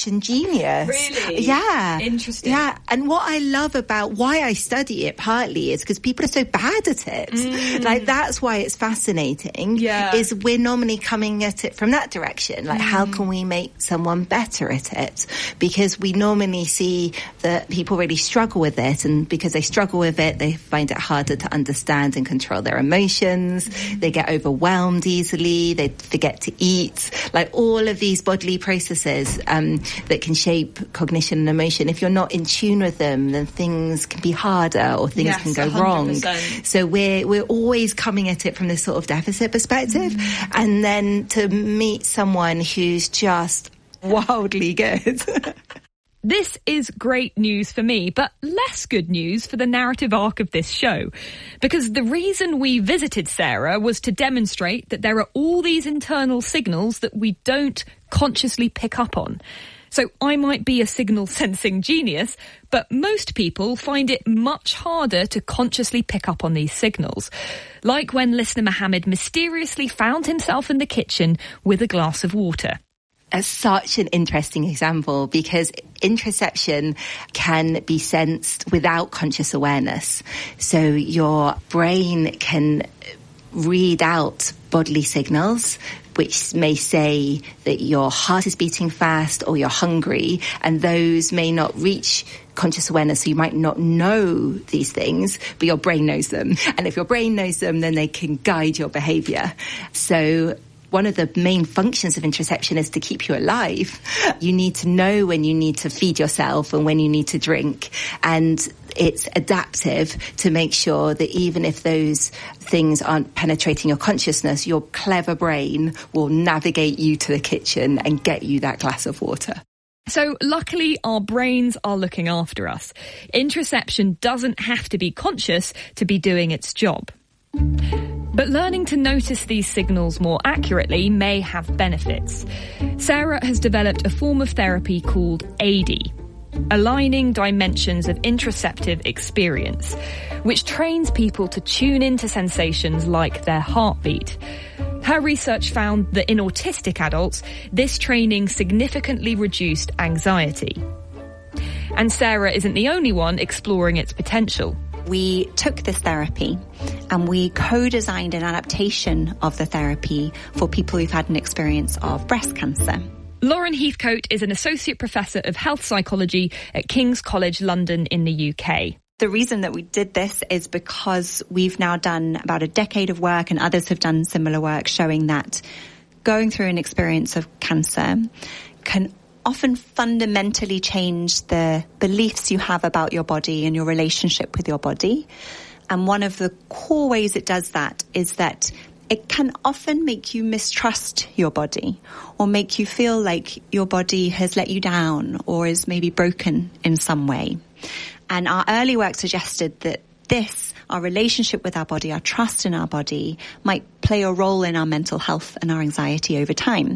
Interception Genius. Really? Yeah. Interesting. Yeah. And what I love about why I study it partly is because people are so bad at it. Like, that's why it's fascinating. Yeah. Is we're normally coming at it from that direction. Like, how can we make someone better at it? Because we normally see that people really struggle with it, and because they struggle with it, they find it harder to understand and control their emotions. They get overwhelmed easily. They forget to eat. Like, all of these bodily processes that can shape cognition and emotion. If you're not in tune with them, then things can be harder or things can go 100%. Wrong. So we're always coming at it from this sort of deficit perspective. And then to meet someone who's just wildly good. This is great news for me, but less good news for the narrative arc of this show. Because the reason we visited Sarah was to demonstrate that there are all these internal signals that we don't consciously pick up on. So I might be a signal sensing genius, but most people find it much harder to consciously pick up on these signals. Like when listener Mohammed mysteriously found himself in the kitchen with a glass of water. It's such an interesting example because interoception can be sensed without conscious awareness. So your brain can read out bodily signals which may say that your heart is beating fast or you're hungry, and those may not reach conscious awareness, so you might not know these things, but your brain knows them. And if your brain knows them, then they can guide your behavior. So one of the main functions of interoception is to keep you alive. You need to know when you need to feed yourself and when you need to drink. And it's adaptive to make sure that even if those things aren't penetrating your consciousness, your clever brain will navigate you to the kitchen and get you that glass of water. So luckily, our brains are looking after us. Interoception doesn't have to be conscious to be doing its job. But learning to notice these signals more accurately may have benefits. Sarah has developed a form of therapy called ADI, Aligning Dimensions of Interoceptive Experience, which trains people to tune into sensations like their heartbeat. Her research found that in autistic adults, this training significantly reduced anxiety. And Sarah isn't the only one exploring its potential. We took this therapy and we co-designed an adaptation of the therapy for people who've had an experience of breast cancer. Lauren Heathcote is an associate professor of health psychology at King's College London in the UK. The reason that we did this is because we've now done about a decade of work, and others have done similar work, showing that going through an experience of cancer can often fundamentally change the beliefs you have about your body and your relationship with your body. And one of the core ways it does that is that it can often make you mistrust your body or make you feel like your body has let you down or is maybe broken in some way. And our early work suggested that this, our relationship with our body, our trust in our body, might play a role in our mental health and our anxiety over time.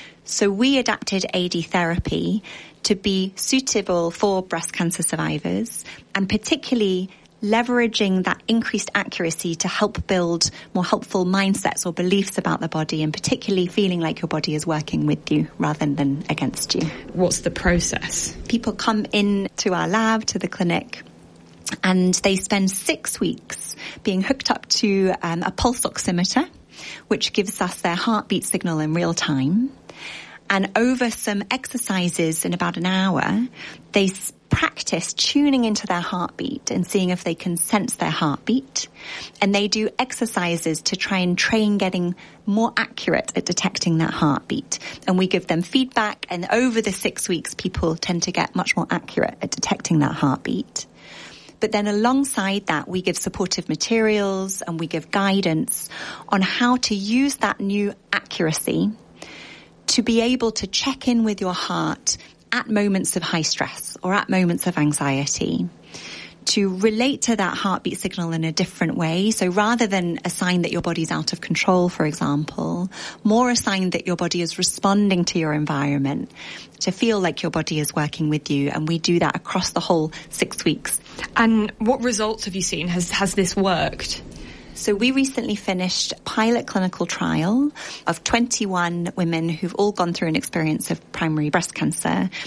So we adapted AD therapy to be suitable for breast cancer survivors, and particularly leveraging that increased accuracy to help build more helpful mindsets or beliefs about the body, and particularly feeling like your body is working with you rather than against you. What's the process? People come in to our lab, to the clinic, and they spend 6 weeks being hooked up to a pulse oximeter, which gives us their heartbeat signal in real time. And over some exercises in about an hour, they practice tuning into their heartbeat and seeing if they can sense their heartbeat. And they do exercises to try and train getting more accurate at detecting that heartbeat. And we give them feedback, and over the 6 weeks, people tend to get much more accurate at detecting that heartbeat. But then alongside that, we give supportive materials and we give guidance on how to use that new accuracy to be able to check in with your heart at moments of high stress or at moments of anxiety, to relate to that heartbeat signal in a different way. So rather than a sign that your body's out of control, for example, more a sign that your body is responding to your environment, to feel like your body is working with you. And we do that across the whole 6 weeks. And what results have you seen? Has this worked? So we recently finished a pilot clinical trial of 21 women who've all gone through an experience of primary breast cancer.